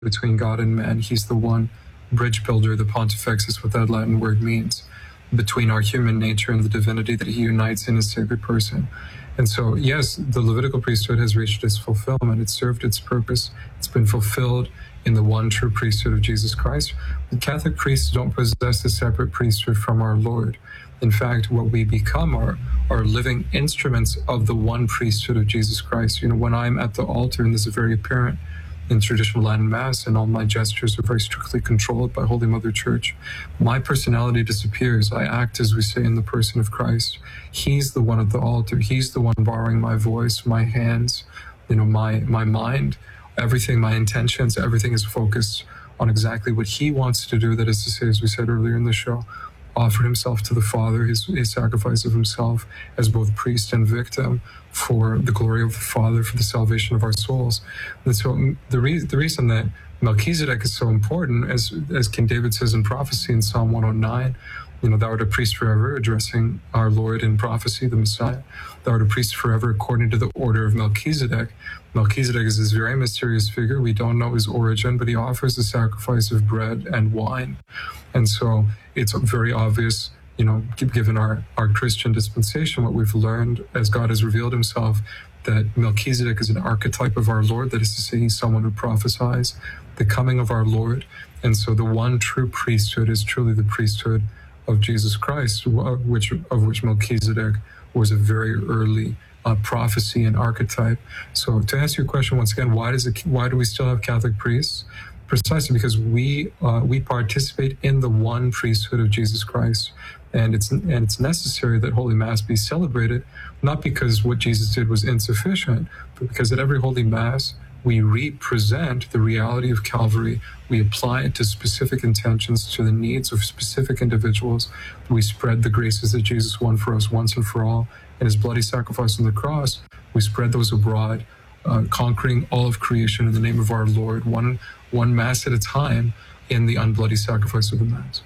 between God and man. He's the one bridge builder. The pontifex is what that Latin word means, between our human nature and the divinity that he unites in his sacred person. And so, yes, the Levitical priesthood has reached its fulfillment. It's served its purpose. It's been fulfilled in the one true priesthood of Jesus Christ. The Catholic priests don't possess a separate priesthood from our Lord. In fact, what we become are living instruments of the one priesthood of Jesus Christ. When I'm at the altar, and this is very apparent in traditional Latin Mass, and all my gestures are very strictly controlled by Holy Mother Church, my personality disappears. I act, as we say, in the person of Christ. He's the one at the altar. He's the one borrowing my voice, my hands, my mind, everything, my intentions, everything is focused on exactly what he wants to do. That is to say, as we said earlier in the show, offered himself to the Father, his sacrifice of himself as both priest and victim for the glory of the Father, for the salvation of our souls. And so the reason that Melchizedek is so important, as King David says in prophecy in Psalm 109, thou art a priest forever, addressing our Lord in prophecy, the Messiah. Thou art a priest forever according to the order of Melchizedek. Melchizedek is this very mysterious figure. We don't know his origin, but he offers the sacrifice of bread and wine. And so it's very obvious, given our Christian dispensation, what we've learned as God has revealed himself, that Melchizedek is an archetype of our Lord. That is to say, he's someone who prophesies the coming of our Lord. And so the one true priesthood is truly the priesthood of Jesus Christ, of which Melchizedek was a very early prophecy and archetype. So to answer your question once again, why do we still have Catholic priests? Precisely because we participate in the one priesthood of Jesus Christ, and it's necessary that Holy Mass be celebrated, not because what Jesus did was insufficient, but because at every Holy Mass we represent the reality of Calvary. We apply it to specific intentions, to the needs of specific individuals. We spread the graces that Jesus won for us once and for all in his bloody sacrifice on the cross. We spread those abroad, conquering all of creation in the name of our Lord, one Mass at a time, in the unbloody sacrifice of the Mass.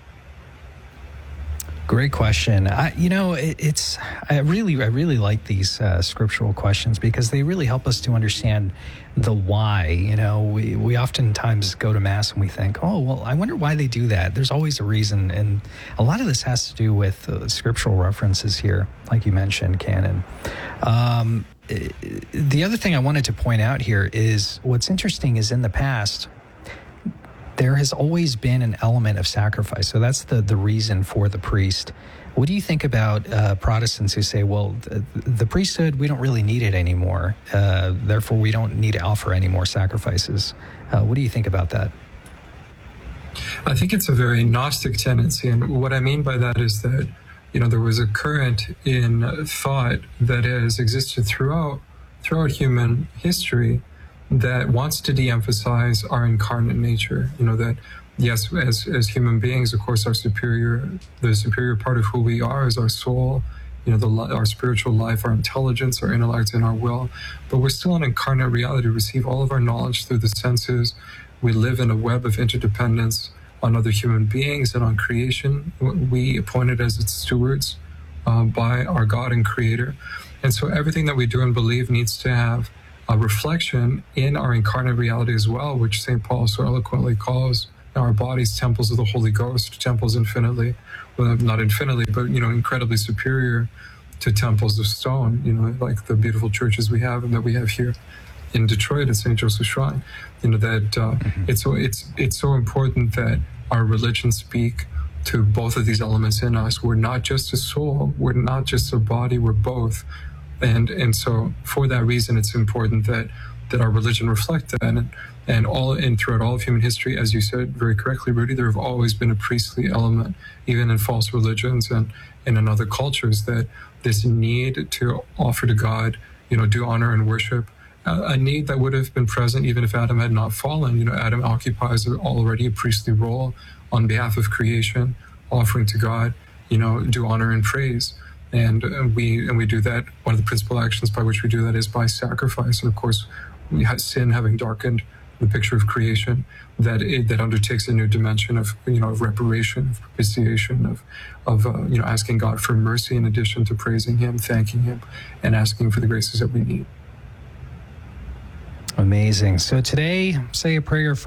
Great question. I really like these scriptural questions, because they really help us to understand the why. We oftentimes go to Mass and we think, oh, well, I wonder why they do that. There's always a reason. And a lot of this has to do with scriptural references here, like you mentioned, Canon. The other thing I wanted to point out here is what's interesting is in the past, there has always been an element of sacrifice. So that's the reason for the priest. What do you think about Protestants who say, well, the priesthood, we don't really need it anymore. Therefore, we don't need to offer any more sacrifices. What do you think about that? I think it's a very Gnostic tendency. And what I mean by that is that, there was a current in thought that has existed throughout human history that wants to de-emphasize our incarnate nature. That, yes, as human beings, of course, the superior part of who we are is our soul, our spiritual life, our intelligence, our intellect, and our will. But we're still an incarnate reality. We receive all of our knowledge through the senses. We live in a web of interdependence on other human beings and on creation. We appointed as its stewards by our God and Creator. And so everything that we do and believe needs to have a reflection in our incarnate reality as well, which St. Paul so eloquently calls our bodies temples of the Holy Ghost, temples infinitely, well, not infinitely, but, incredibly superior to temples of stone, like the beautiful churches we have and that we have here in Detroit at St. Joseph's Shrine. It's so important that our religions speak to both of these elements in us. We're not just a soul, we're not just a body, we're both. And so for that reason, it's important that our religion reflect that. And throughout all of human history, as you said very correctly, Rudy, there have always been a priestly element, even in false religions and in other cultures, that this need to offer to God, do honor and worship, a need that would have been present even if Adam had not fallen. Adam occupies already a priestly role on behalf of creation, offering to God, do honor and praise. And we do that. One of the principal actions by which we do that is by sacrifice. And of course, we have sin having darkened the picture of creation, that undertakes a new dimension of reparation, of propitiation, of asking God for mercy in addition to praising Him, thanking Him, and asking for the graces that we need. And Amazing. So today, say a prayer for